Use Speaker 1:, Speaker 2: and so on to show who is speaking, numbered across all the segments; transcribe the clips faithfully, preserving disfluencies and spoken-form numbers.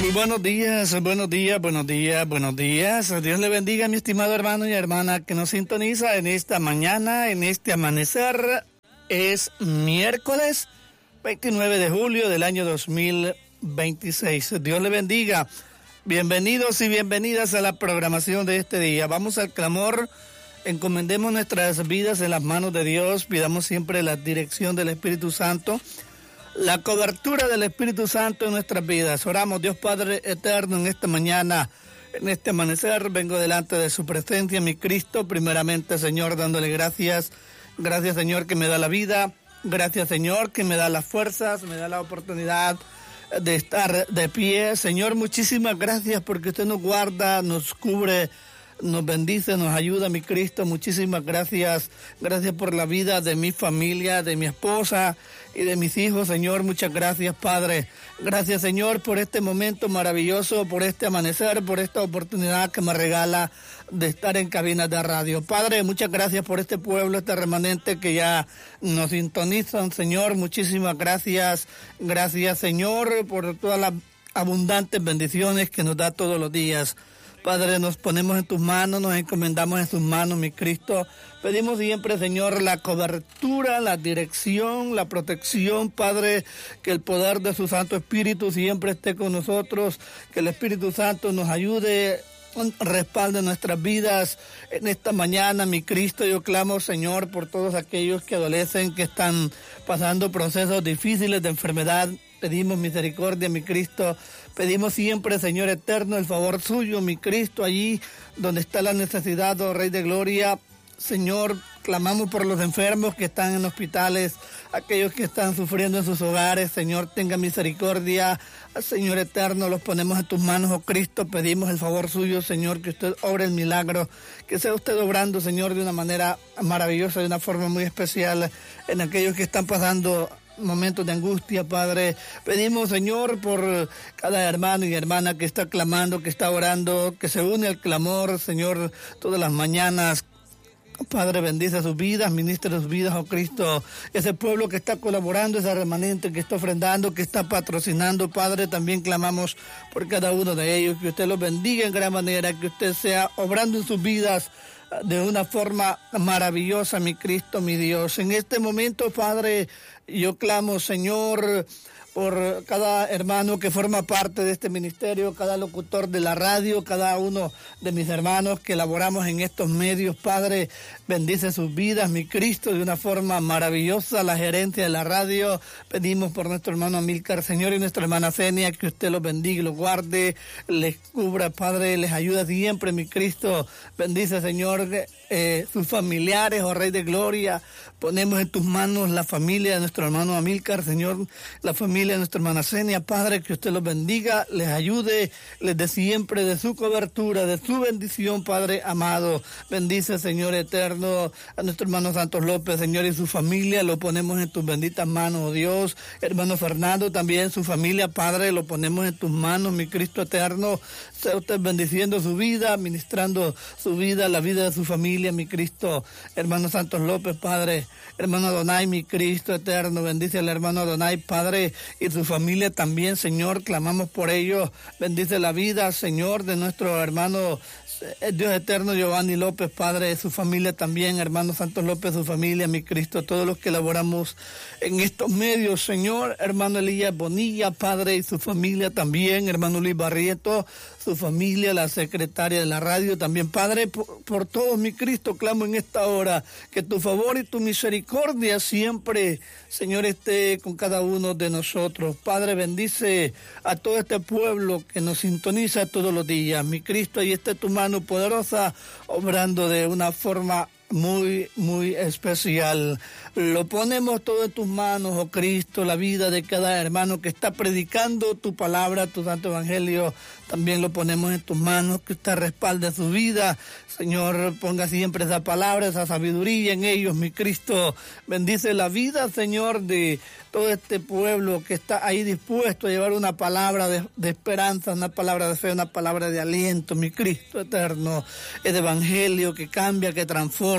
Speaker 1: Muy buenos días, buenos días, buenos días, buenos días. Dios le bendiga a mi estimado hermano y hermana que nos sintoniza en esta mañana, en este amanecer. Es miércoles veintinueve de julio del año dos mil veintiséis. Dios le bendiga. Bienvenidos y bienvenidas a la programación de este día. Vamos al clamor. Encomendemos nuestras vidas en las manos de Dios. Pidamos siempre la dirección del Espíritu Santo, la cobertura del Espíritu Santo en nuestras vidas. Oramos, Dios Padre eterno, en esta mañana, en este amanecer, vengo delante de su presencia, mi Cristo, primeramente, Señor, dándole gracias. Gracias, Señor, que me da la vida. Gracias, Señor, que me da las fuerzas, me da la oportunidad de estar de pie. Señor, muchísimas gracias porque usted nos guarda, nos cubre, nos bendice, nos ayuda, mi Cristo. Muchísimas gracias. Gracias por la vida de mi familia, de mi esposa y de mis hijos, Señor. Muchas gracias, Padre. Gracias, Señor, por este momento maravilloso, por este amanecer, por esta oportunidad que me regala de estar en cabinas de radio. Padre, muchas gracias por este pueblo, este remanente que ya nos sintonizan, Señor. Muchísimas gracias. Gracias, Señor, por todas las abundantes bendiciones que nos da todos los días. Padre, nos ponemos en tus manos, nos encomendamos en tus manos, mi Cristo. Pedimos siempre, Señor, la cobertura, la dirección, la protección, Padre, que el poder de su Santo Espíritu siempre esté con nosotros, que el Espíritu Santo nos ayude, respalde nuestras vidas. En esta mañana, mi Cristo, yo clamo, Señor, por todos aquellos que adolecen, que están pasando procesos difíciles de enfermedad. Pedimos misericordia, mi Cristo. Pedimos siempre, Señor eterno, el favor suyo, mi Cristo, allí donde está la necesidad, oh Rey de Gloria. Señor, clamamos por los enfermos que están en hospitales, aquellos que están sufriendo en sus hogares. Señor, tenga misericordia. Señor eterno, los ponemos en tus manos, oh Cristo. Pedimos el favor suyo, Señor, que usted obre el milagro, que sea usted obrando, Señor, de una manera maravillosa, de una forma muy especial en aquellos que están pasando momentos de angustia, Padre. Pedimos, Señor, por cada hermano y hermana que está clamando, que está orando, que se une al clamor, Señor, todas las mañanas. Padre, bendice sus vidas, ministra sus vidas, oh Cristo. Ese pueblo que está colaborando, ese remanente que está ofrendando, que está patrocinando, Padre, también clamamos por cada uno de ellos, que usted los bendiga en gran manera, que usted sea obrando en sus vidas de una forma maravillosa, mi Cristo, mi Dios. En este momento, Padre, yo clamo, Señor, por cada hermano que forma parte de este ministerio, cada locutor de la radio, cada uno de mis hermanos que laboramos en estos medios. Padre, bendice sus vidas, mi Cristo, de una forma maravillosa. La gerencia de la radio, pedimos por nuestro hermano Amílcar, Señor, y nuestra hermana Zenia, que usted los bendiga y los guarde, les cubra, Padre, les ayuda siempre, mi Cristo. Bendice, Señor, eh, sus familiares, oh Rey de Gloria. Ponemos en tus manos la familia de nuestro hermano Amílcar, Señor, la familia de nuestra hermana Zenia, Padre, que usted los bendiga, les ayude, les dé siempre de su cobertura, de su bendición, Padre amado. Bendice, Señor eterno, a nuestro hermano Santos López, Señor, y su familia, lo ponemos en tus benditas manos, oh Dios. Hermano Fernando, también su familia, Padre, lo ponemos en tus manos, mi Cristo eterno. Sea usted bendiciendo su vida, ministrando su vida, la vida de su familia, mi Cristo. Hermano Santos López, Padre. Hermano Adonai, mi Cristo eterno, bendice al hermano Adonai, Padre, y su familia también, Señor, clamamos por ellos. Bendice la vida, Señor, de nuestro hermano Dios eterno Giovanni López, Padre, su familia también, hermano Santos López, su familia, mi Cristo, todos los que elaboramos en estos medios, Señor, hermano Elías Bonilla, Padre, y su familia también, hermano Luis Barrieto, su familia, la secretaria de la radio también, Padre, por, por todos, mi Cristo, clamo en esta hora, que tu favor y tu misericordia siempre, Señor, esté con cada uno de nosotros. Padre, bendice a todo este pueblo que nos sintoniza todos los días, mi Cristo, y esté tu mano poderosa, obrando de una forma muy, muy especial. Lo ponemos todo en tus manos, oh Cristo, la vida de cada hermano que está predicando tu palabra, tu santo evangelio, también lo ponemos en tus manos, que usted respalde su vida. Señor, ponga siempre esa palabra, esa sabiduría en ellos, mi Cristo. Bendice la vida, Señor, de todo este pueblo que está ahí dispuesto a llevar una palabra de, de esperanza, una palabra de fe, una palabra de aliento, mi Cristo eterno. El evangelio que cambia, que transforma,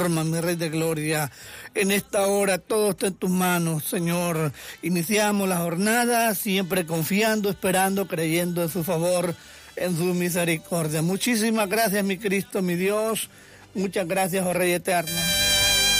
Speaker 1: transforma, mi Rey de Gloria. En esta hora todo está en tus manos, Señor. Iniciamos la jornada siempre confiando, esperando, creyendo en su favor, en su misericordia. Muchísimas gracias, mi Cristo, mi Dios. Muchas gracias, oh Rey eterno.